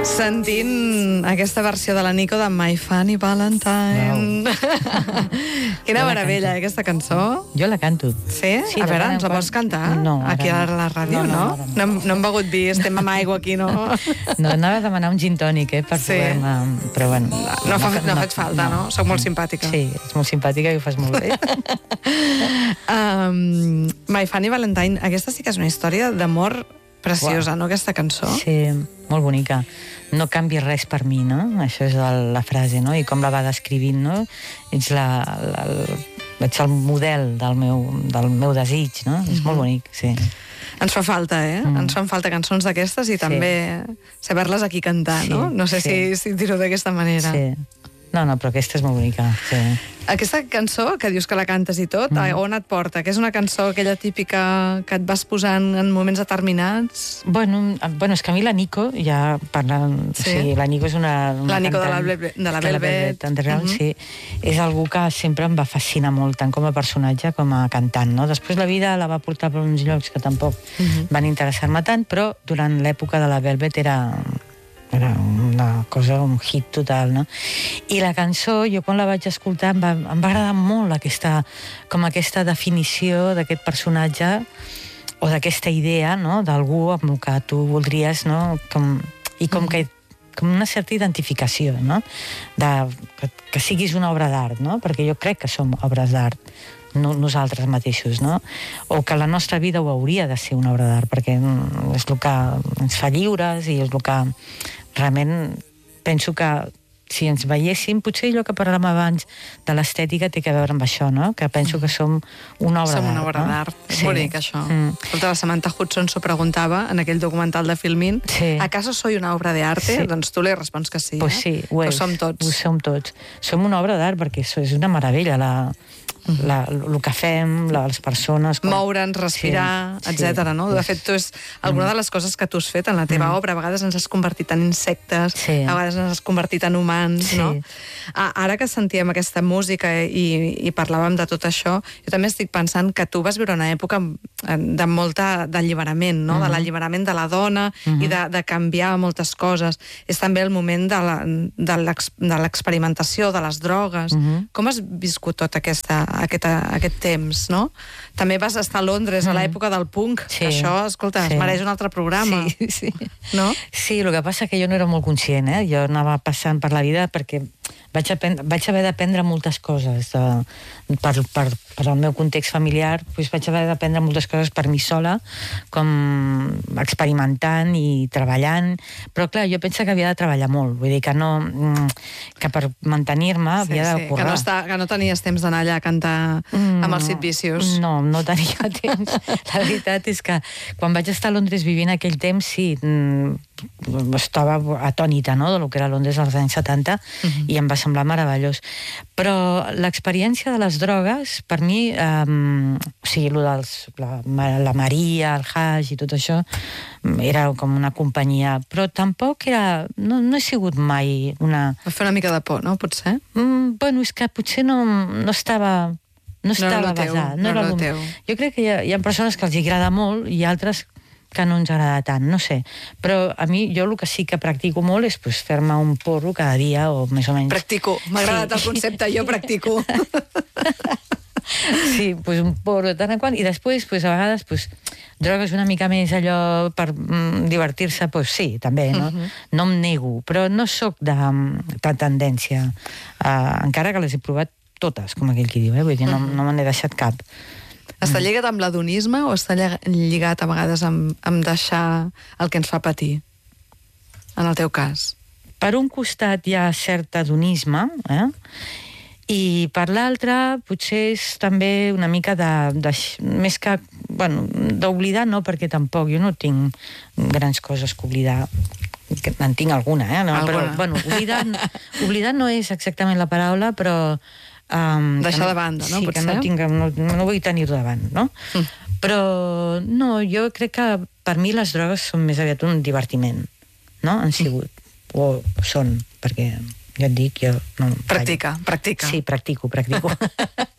Sentint aquesta versió de la Nico de My Funny Valentine. Quina meravella, aquesta cançó. Jo la canto. Sí? A veure, ens la vols cantar? No. Aquí a la ràdio, no? No hem begut vi, estem amb aigua aquí, no? No, anava a demanar un gin tònic, per poder-me... Però bueno... No faig falta, no? Soc molt simpàtica. Sí, ets molt simpàtica i ho fas molt bé. My Funny Valentine, aquesta sí que és una història d'amor preciosa, no, aquesta cançó? Sí, molt bonica. No canvi res per mi, no? Això és la frase, no? I com la va descrivint, no? Ets el model del meu desig, no? És molt bonic, sí. Ens fa falta, Ens fan falta cançons d'aquestes i també saber-les aquí cantar, no? No sé si dir-ho d'aquesta manera. Sí. No, però aquesta és molt bonica, sí. Aquesta cançó, que dius que la cantes i tot, on et porta? Que és una cançó aquella típica que et vas posant en moments determinats? Bueno, és que a mi la Nico, ja parlant... Sí, la Nico és una la Nico cantant... de la Velvet. Sí. És algú que sempre em va fascinar molt, tant com a personatge com a cantant, no? Després la vida la va portar per uns llocs que tampoc van interessar-me tant, però durant l'època de la Velvet era una cosa, un hit total, no? I la cançó, jo quan la vaig escoltar em va agradar molt aquesta definició d'aquest personatge o d'aquesta idea, no?, d'algú amb el que tu voldries, no?, com una certa identificació, no?, que siguis una obra d'art, no?, perquè jo crec que som obres d'art, nosaltres mateixos, no? O que la nostra vida ho hauria de ser una obra d'art, perquè és el que ens fa lliures i és el que realment penso que si ens veiéssim, potser allò que parlàvem abans de l'estètica té a veure amb això, no? Que penso que som una obra d'art. Som una obra d'art. És bonic, això. Escolta, la Samantha Hudson s'ho preguntava en aquell documental de Filmin. ¿Acaso soy una obra de arte? Doncs tu li respons que sí, Pues sí, ho és. Ho som tots. Ho som tots. Som una obra d'art perquè això és una meravella, el que fem, les persones... Moure'ns, respirar, etc. no? De fet, és alguna de les coses que tu has fet en la teva obra. A vegades ens has convertit en insectes, a vegades ens has convertit en humans, no? Ara que sentíem aquesta música i parlàvem de tot això, jo també estic pensant que tu vas viure una època de molt d'alliberament, no? De l'alliberament de la dona i de canviar moltes coses. És també el moment de l'experimentació, de les drogues. Com has viscut tot aquest temps, no? També vas estar a Londres a l'època del punk. Això, escolta, es mereix un altre programa. Sí. No? Sí, el que passa que jo no era molt conscient, Jo anava passant per la vida perquè vaig haver d'aprendre moltes coses per el meu context familiar, doncs vaig haver d'aprendre moltes coses per mi sola, com experimentant i treballant, però clar, jo penso que havia de treballar molt, vull dir que per mantenir-me havia de currar. Que no tenies temps d'anar allà a cantar amb els Sid Vicious. No tenia temps. La veritat és que quan vaig estar a Londres vivint aquell temps, sí, estava atònita, no?, del que era Londres als anys 70 i em va semblar meravellós. Però l'experiència de les drogues, per mi, o sigui, la Maria, el hash i tot això, era com una companyia, però tampoc era... No he sigut mai una... Va fer una mica de por, no?, potser? Bueno, és que potser no estava... No estava basat. No era el teu. Jo crec que hi ha persones que els agrada molt i altres que no ens agrada tant, no sé. Però a mi, jo el que sí que practico molt és fer-me un porro cada dia o més o menys. Practico. M'ha agradat el concepte, jo practico. Sí, un porro de tant en quant. I després, a vegades, drogues una mica més allò per divertir-se, sí, també, no? No em nego, però no sóc de tendència. Encara que les he provat totes, com aquell qui diu, vull dir, no me n'he deixat cap. Està lligat amb l'adonisme o està lligat a vegades amb deixar el que ens fa patir? En el teu cas. Per un costat hi ha cert adonisme, i per l'altre potser és també una mica més que... Bueno, d'oblidar no, perquè tampoc jo no tinc grans coses que oblidar. En tinc alguna, però bueno, oblidar no és exactament la paraula, però... deixar de banda, no? Sí, que no vull tenir-ho davant, no? Però no, jo crec que per mi les drogues són més aviat un divertiment, no? Han sigut, o són, perquè ja et dic, jo no... Practica. Sí, practico.